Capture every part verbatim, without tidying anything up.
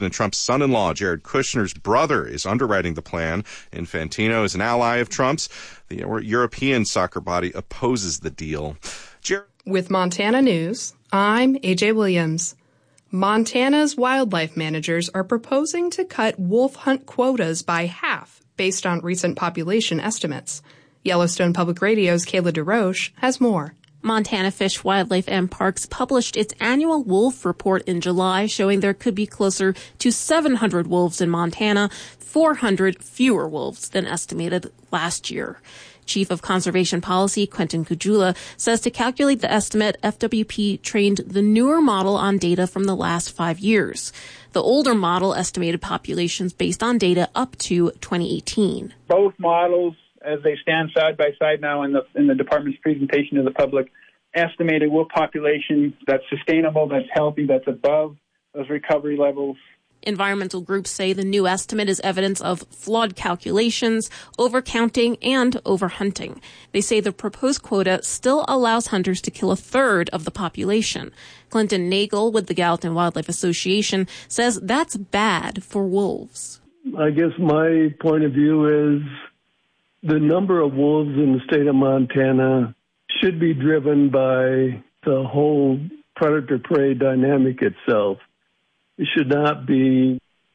President Trump's son-in-law, Jared Kushner's brother, is underwriting the plan. Infantino is an ally of Trump's. The European soccer body opposes the deal. Jared- With Montana News, I'm A J Williams. Montana's wildlife managers are proposing to cut wolf hunt quotas by half based on recent population estimates. Yellowstone Public Radio's Kayla DeRoche has more. Montana Fish, Wildlife and Parks published its annual wolf report in July, showing there could be closer to seven hundred wolves in Montana, four hundred fewer wolves than estimated last year. Chief of Conservation Policy, Quentin Kujula, says to calculate the estimate, F W P trained the newer model on data from the last five years. The older model estimated populations based on data up to twenty eighteen. Both models, as they stand side by side now in the in the department's presentation to the public, estimated wolf population that's sustainable, that's healthy, that's above those recovery levels. Environmental groups say the new estimate is evidence of flawed calculations, overcounting, and overhunting. They say the proposed quota still allows hunters to kill a third of the population. Clinton Nagel with the Gallatin Wildlife Association says that's bad for wolves. I guess my point of view is the number of wolves in the state of Montana should be driven by the whole predator-prey dynamic itself. It should not be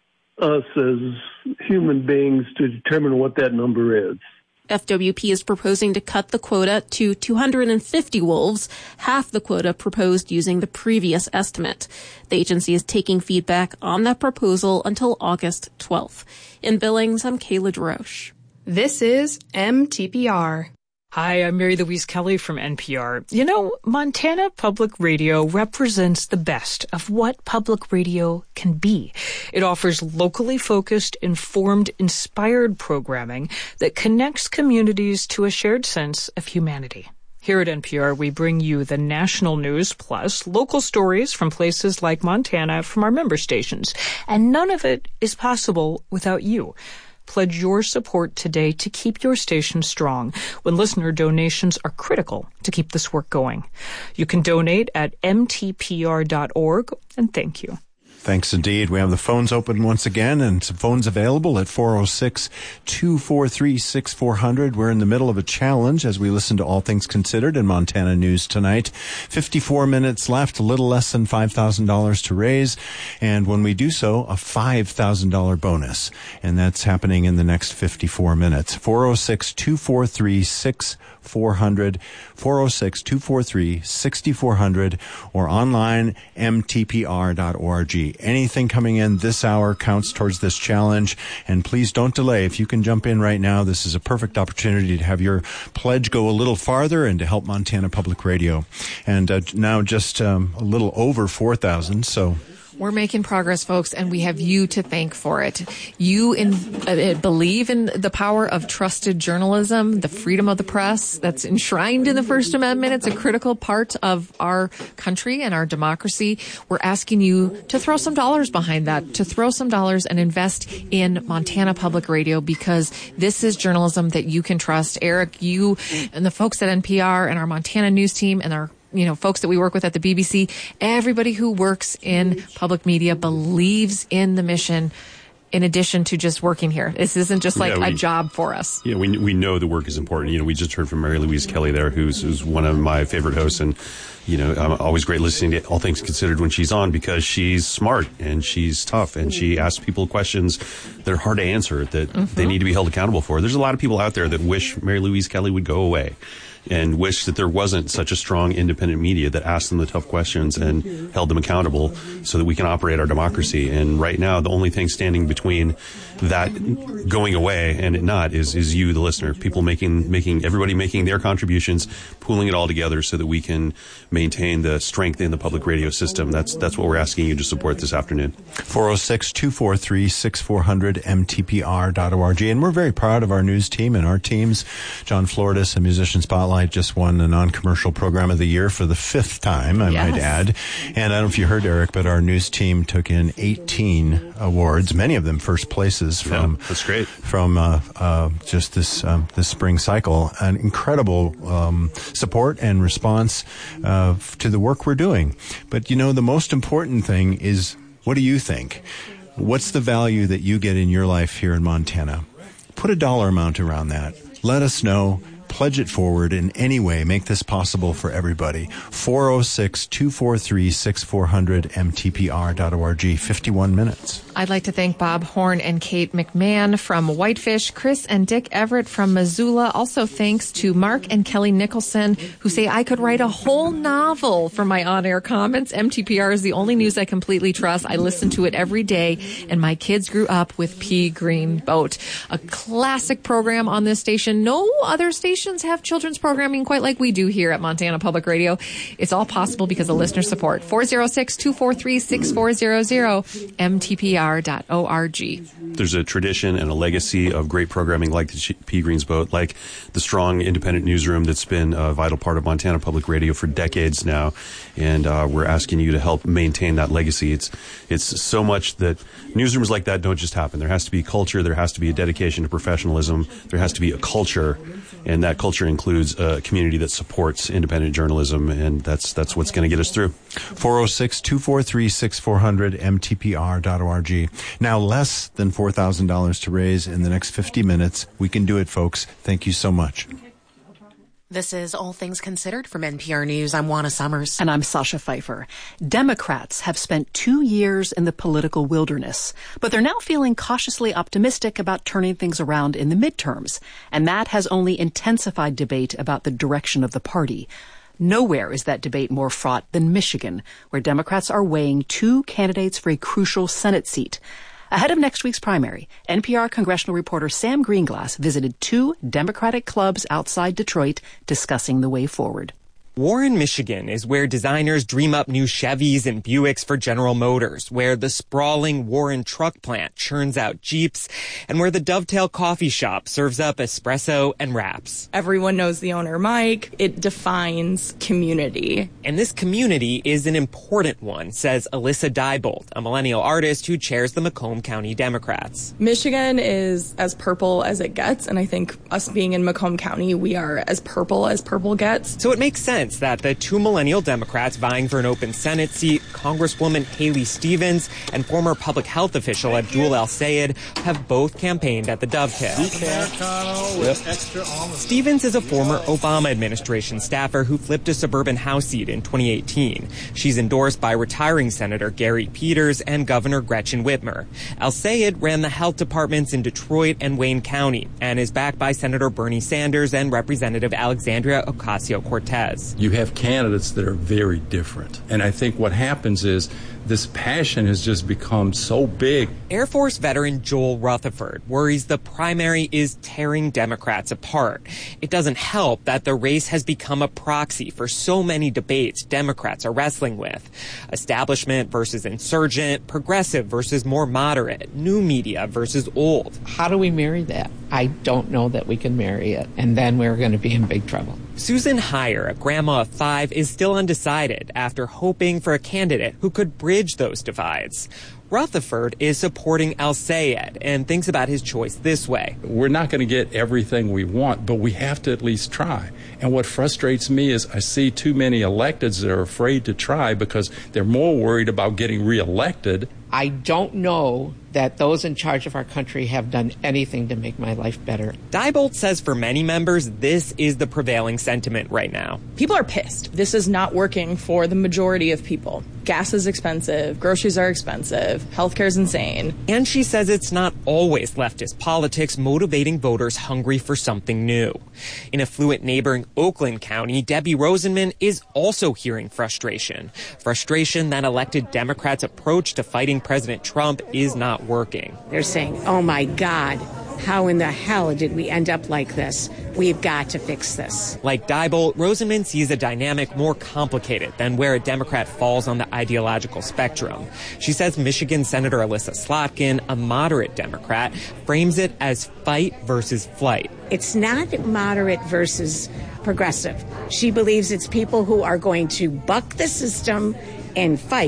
us as human beings to determine what that number is. F W P is proposing to cut the quota to two hundred fifty wolves, half the quota proposed using the previous estimate. The agency is taking feedback on that proposal until August twelfth. In Billings, I'm Kayla DeRoche. This is M T P R. Hi, I'm Mary Louise Kelly from N P R. You know, Montana Public Radio represents the best of what public radio can be. It offers locally focused, informed, inspired programming that connects communities to a shared sense of humanity. Here at N P R, we bring you the national news plus local stories from places like Montana from our member stations. And none of it is possible without you. Pledge your support today to keep your station strong when listener donations are critical to keep this work going. You can donate at m t p r dot org, and thank you. Thanks indeed. We have the phones open once again, and some phones available at four oh six, two four three, six four zero zero. We're in the middle of a challenge as we listen to All Things Considered in Montana News tonight. fifty-four minutes left, a little less than five thousand dollars to raise. And when we do so, a five thousand dollars bonus. And that's happening in the next fifty-four minutes. four oh six, two four three, six four zero zero. four oh six, two four three, six four zero zero. Or online, m t p r dot org. Anything coming in this hour counts towards this challenge, and please don't delay. If you can jump in right now, this is a perfect opportunity to have your pledge go a little farther and to help Montana Public Radio. And uh, now just um, a little over four thousand, so... We're making progress, folks, and we have you to thank for it. You in, uh, believe in the power of trusted journalism, the freedom of the press that's enshrined in the First Amendment. It's a critical part of our country and our democracy. We're asking you to throw some dollars behind that, to throw some dollars and invest in Montana Public Radio, because this is journalism that you can trust. Eric, you and the folks at N P R and our Montana News team and our you know, folks that we work with at the B B C, everybody who works in public media believes in the mission in addition to just working here. This isn't just like yeah, we, a job for us. Yeah, we we know the work is important. You know, we just heard from Mary Louise Kelly there, who's, who's one of my favorite hosts. And, you know, I'm always great listening to All Things Considered when she's on, because she's smart and she's tough and she asks people questions that are hard to answer, that mm-hmm. they need to be held accountable for. There's a lot of people out there that wish Mary Louise Kelly would go away, and wish that there wasn't such a strong independent media that asked them the tough questions and held them accountable so that we can operate our democracy. And right now, the only thing standing between that going away and it not is, is you, the listener, people making, making, everybody making their contributions, pooling it all together so that we can maintain the strength in the public radio system. That's, that's what we're asking you to support this afternoon. four oh six, two four three, six four zero zero, m t p r dot org. And we're very proud of our news team and our teams. John Floridas, a Musician Spotlight, just won the Non-Commercial Program of the Year for the fifth time, I yes. might add. And I don't know if you heard, Eric, but our news team took in eighteen awards, many of them first places from yeah, that's great. from uh, uh, just this um, this spring cycle. An incredible um, support and response uh, to the work we're doing. But, you know, the most important thing is, what do you think? What's the value that you get in your life here in Montana? Put a dollar amount around that. Let us know. Pledge it forward in any way. Make this possible for everybody. four oh six, two four three, six four zero zero, M T P R dot org. fifty-one minutes. I'd like to thank Bob Horn and Kate McMahon from Whitefish, Chris and Dick Everett from Missoula. Also thanks to Mark and Kelly Nicholson, who say I could write a whole novel for my on-air comments. M T P R is the only news I completely trust. I listen to it every day, and my kids grew up with Pea Green Boat, a classic program on this station. No other stations have children's programming quite like we do here at Montana Public Radio. It's all possible because of listener support. four oh six, two four three, six four zero zero, M T P R dot org. There's a tradition and a legacy of great programming like the Pea Green's Boat, like the strong independent newsroom that's been a vital part of Montana Public Radio for decades now. And uh, we're asking you to help maintain that legacy. It's it's so much that newsrooms like that don't just happen. There has to be culture. There has to be a dedication to professionalism. There has to be a culture. And that culture includes a community that supports independent journalism, and that's that's what's going to get us through. four oh six, two four three, six four zero zero, M T P R dot org. Now less than four thousand dollars to raise in the next fifty minutes. We can do it, folks. Thank you so much. This is All Things Considered from N P R News. I'm Juana Summers. And I'm Sasha Pfeiffer. Democrats have spent two years in the political wilderness, but they're now feeling cautiously optimistic about turning things around in the midterms. And that has only intensified debate about the direction of the party. Nowhere is that debate more fraught than Michigan, where Democrats are weighing two candidates for a crucial Senate seat. Ahead of next week's primary, N P R congressional reporter Sam Greenglass visited two Democratic clubs outside Detroit discussing the way forward. Warren, Michigan is where designers dream up new Chevys and Buicks for General Motors, where the sprawling Warren truck plant churns out Jeeps, and where the Dovetail coffee shop serves up espresso and wraps. Everyone knows the owner, Mike. It defines community. And this community is an important one, says Alyssa Diebold, a millennial artist who chairs the Macomb County Democrats. Michigan is as purple as it gets, and I think us being in Macomb County, we are as purple as purple gets. So it makes sense that the two millennial Democrats vying for an open Senate seat, Congresswoman Haley Stevens and former public health official Abdul El-Sayed, have both campaigned at the Dovetail. Yep. Stevens is a former Obama administration staffer who flipped a suburban House seat in twenty eighteen. She's endorsed by retiring Senator Gary Peters and Governor Gretchen Whitmer. El-Sayed ran the health departments in Detroit and Wayne County and is backed by Senator Bernie Sanders and Representative Alexandria Ocasio-Cortez. You have candidates that are very different. And I think what happens is this passion has just become so big. Air Force veteran Joel Rutherford worries the primary is tearing Democrats apart. It doesn't help that the race has become a proxy for so many debates Democrats are wrestling with. Establishment versus insurgent, progressive versus more moderate, new media versus old. How do we marry that? I don't know that we can marry it, and then we're going to be in big trouble. Susan Heyer, a grandma of five, is still undecided after hoping for a candidate who could bridge those divides. Rutherford is supporting El-Sayed and thinks about his choice this way. We're not going to get everything we want, but we have to at least try. And what frustrates me is I see too many electeds that are afraid to try because they're more worried about getting reelected. I don't know that those in charge of our country have done anything to make my life better. Diebold says for many members, this is the prevailing sentiment right now. People are pissed. This is not working for the majority of people. Gas is expensive, groceries are expensive, healthcare is insane. And she says it's not always leftist politics motivating voters hungry for something new. In affluent neighboring Oakland County, Debbie Rosenman is also hearing frustration. Frustration that elected Democrats' approach to fighting President Trump is not working. They're saying, oh my God, how in the hell did we end up like this? We've got to fix this. Like Diebold, Rosenman sees a dynamic more complicated than where a Democrat falls on the ideological spectrum. She says Michigan Senator Alyssa Slotkin, a moderate Democrat, frames it as fight versus flight. It's not moderate versus progressive. She believes it's people who are going to buck the system and fight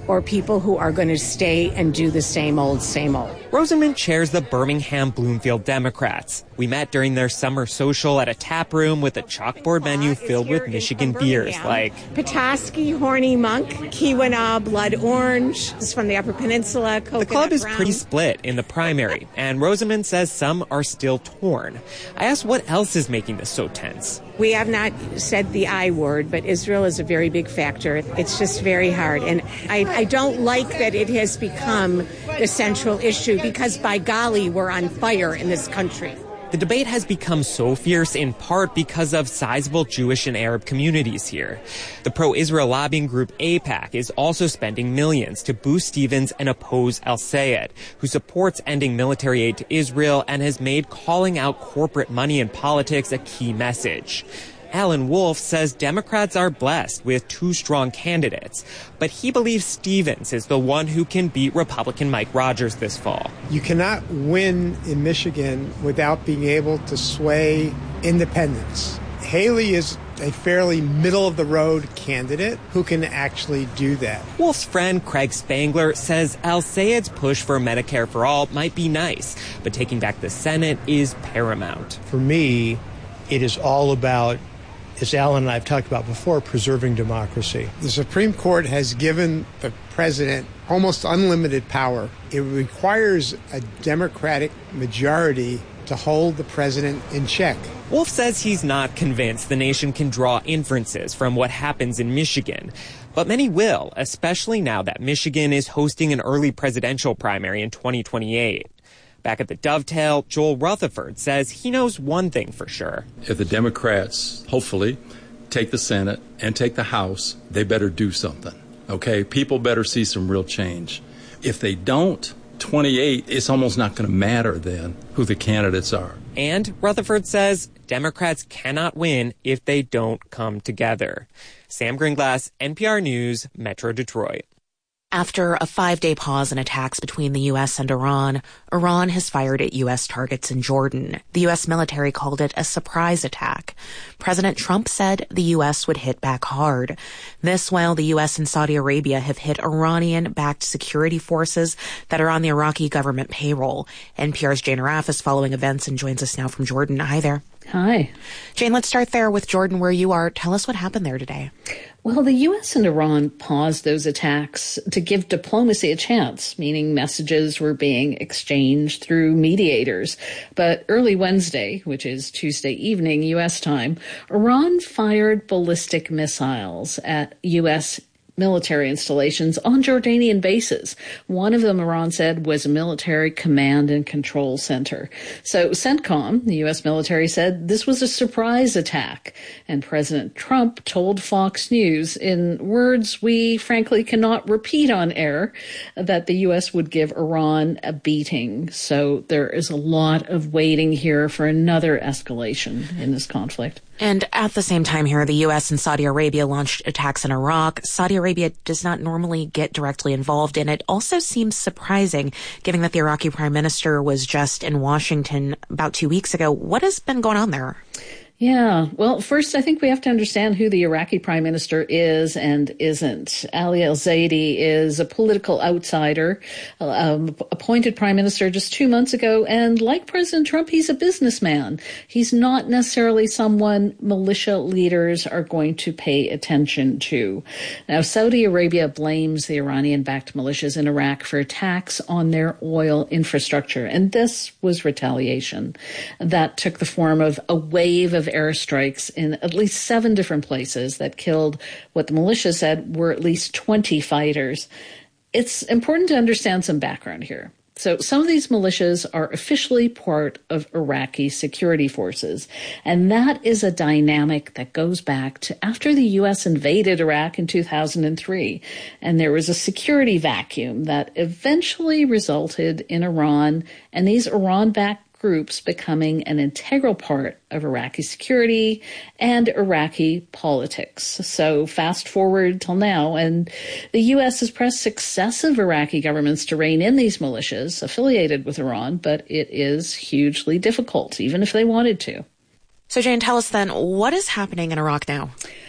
or people who are going to stay and do the same old, same old. Rosenman chairs the Birmingham Bloomfield Democrats. We met during their summer social at a tap room with a chalkboard menu filled with Michigan beers like Petoskey, Horny Monk, Keweenaw, Blood Orange. This is from the Upper Peninsula. The club is pretty split in the primary, and Rosenman says some are still torn. I asked what else is making this so tense. We have not said the I word, but Israel is a very big factor. It's just very hard. And I, I don't like that it has become the central issue because, by golly, we're on fire in this country. The debate has become so fierce in part because of sizable Jewish and Arab communities here. The pro-Israel lobbying group AIPAC is also spending millions to boost Stevens and oppose El-Sayed, who supports ending military aid to Israel and has made calling out corporate money in politics a key message. Alan Wolf says Democrats are blessed with two strong candidates, but he believes Stevens is the one who can beat Republican Mike Rogers this fall. You cannot win in Michigan without being able to sway independents. Haley is a fairly middle-of-the-road candidate who can actually do that. Wolf's friend Craig Spangler says Al-Sayed's push for Medicare for All might be nice, but taking back the Senate is paramount. For me, it is all about, as Alan and I have talked about before, preserving democracy. The Supreme Court has given the president almost unlimited power. It requires a Democratic majority to hold the president in check. Wolf says he's not convinced the nation can draw inferences from what happens in Michigan. But many will, especially now that Michigan is hosting an early presidential primary in twenty twenty-eight. Back at the Dovetail, Joel Rutherford says he knows one thing for sure. If the Democrats, hopefully, take the Senate and take the House, they better do something, okay? People better see some real change. If they don't, twenty-eight, it's almost not going to matter then who the candidates are. And Rutherford says Democrats cannot win if they don't come together. Sam Gringlass, N P R News, Metro Detroit. After a five-day pause in attacks between the U S and Iran, Iran has fired at U S targets in Jordan. The U S military called it a surprise attack. President Trump said the U S would hit back hard. This while the U S and Saudi Arabia have hit Iranian-backed security forces that are on the Iraqi government payroll. N P R's Jane Arraf is following events and joins us now from Jordan. Hi there. Hi. Jane, let's start there with Jordan, where you are. Tell us what happened there today. Well, the U S and Iran paused those attacks to give diplomacy a chance, meaning messages were being exchanged through mediators. But early Wednesday, which is Tuesday evening U S time, Iran fired ballistic missiles at U S military installations on Jordanian bases. One of them, Iran said, was a military command and control center. So CENTCOM, the U S military, said this was a surprise attack. And President Trump told Fox News, in words we frankly cannot repeat on air, that the U S would give Iran a beating. So there is a lot of waiting here for another escalation in this conflict. And at the same time here, the U S and Saudi Arabia launched attacks in Iraq. Saudi Arabia does not normally get directly involved in it. Also seems surprising, given that the Iraqi prime minister was just in Washington about two weeks ago. What has been going on there? Yeah. Well, first, I think we have to understand who the Iraqi prime minister is and isn't. Ali al-Zaidi is a political outsider, um, appointed prime minister just two months ago. And like President Trump, he's a businessman. He's not necessarily someone militia leaders are going to pay attention to. Now, Saudi Arabia blames the Iranian-backed militias in Iraq for attacks on their oil infrastructure. And this was retaliation. That took the form of a wave of airstrikes in at least seven different places that killed what the militia said were at least twenty fighters. It's important to understand some background here. So some of these militias are officially part of Iraqi security forces, and that is a dynamic that goes back to after the U S invaded Iraq in two thousand three, and there was a security vacuum that eventually resulted in Iran and these Iran-backed groups becoming an integral part of Iraqi security and Iraqi politics. So fast forward till now, and the U S has pressed successive Iraqi governments to rein in these militias affiliated with Iran, but it is hugely difficult, even if they wanted to. So Jane, tell us then, what is happening in Iraq now?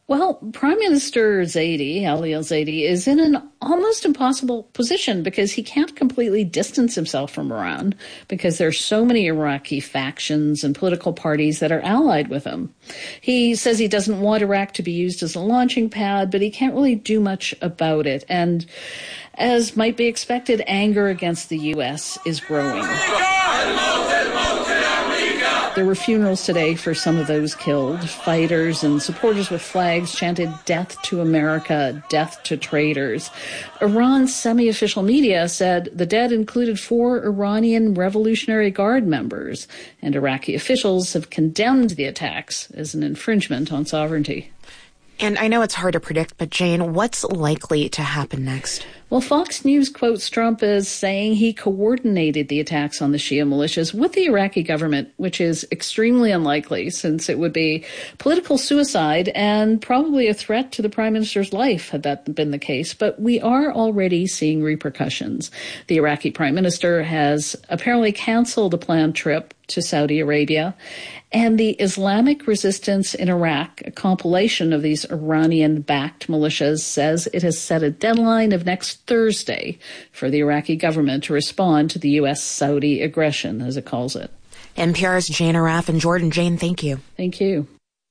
Well, Prime Minister Zaidi, Ali al-Zaidi, is in an almost impossible position because he can't completely distance himself from Iran because there are so many Iraqi factions and political parties that are allied with him. He says he doesn't want Iraq to be used as a launching pad, but he can't really do much about it. And as might be expected, anger against the U S is growing. There were funerals today for some of those killed. Fighters and supporters with flags chanted "Death to America, death to traitors." Iran's semi-official media said the dead included four Iranian Revolutionary Guard members, and Iraqi officials have condemned the attacks as an infringement on sovereignty. And I know it's hard to predict, but Jane, what's likely to happen next? Well, Fox News quotes Trump as saying he coordinated the attacks on the Shia militias with the Iraqi government, which is extremely unlikely since it would be political suicide and probably a threat to the prime minister's life had that been the case. But we are already seeing repercussions. The Iraqi prime minister has apparently canceled a planned trip to Saudi Arabia. And the Islamic Resistance in Iraq, a compilation of these Iranian-backed militias, says it has set a deadline of next Thursday for the Iraqi government to respond to the U S-Saudi aggression, as it calls it. N P R's Jane Arraf and Jordan. Jane, thank you. Thank you.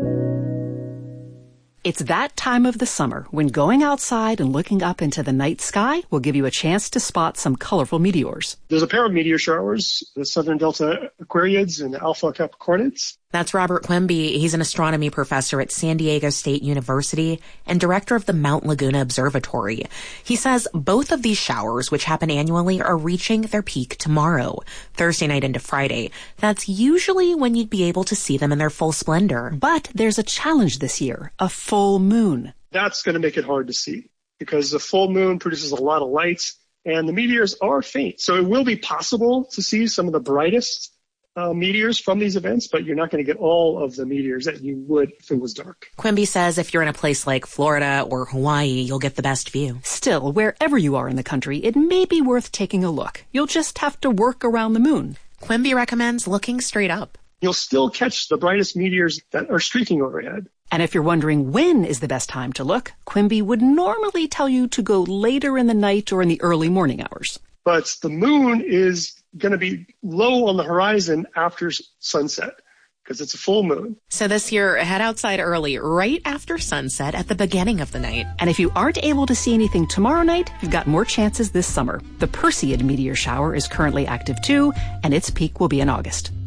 It's that time of the summer when going outside and looking up into the night sky will give you a chance to spot some colorful meteors. There's a pair of meteor showers, the Southern Delta Aquariids and Alpha Capricornids. That's Robert Quimby. He's an astronomy professor at San Diego State University and director of the Mount Laguna Observatory. He says both of these showers, which happen annually, are reaching their peak tomorrow, Thursday night into Friday. That's usually when you'd be able to see them in their full splendor. But there's a challenge this year, a full moon. That's going to make it hard to see because the full moon produces a lot of light and the meteors are faint. So it will be possible to see some of the brightest Uh, meteors from these events, but you're not going to get all of the meteors that you would if it was dark. Quimby says if you're in a place like Florida or Hawaii, you'll get the best view. Still, wherever you are in the country, it may be worth taking a look. You'll just have to work around the moon. Quimby recommends looking straight up. You'll still catch the brightest meteors that are streaking overhead. And if you're wondering when is the best time to look, Quimby would normally tell you to go later in the night or in the early morning hours. But the moon is going to be low on the horizon after sunset because it's a full moon. So this year, head outside early, right after sunset at the beginning of the night. And if you aren't able to see anything tomorrow night, you've got more chances this summer. The Perseid meteor shower is currently active too, and its peak will be in August.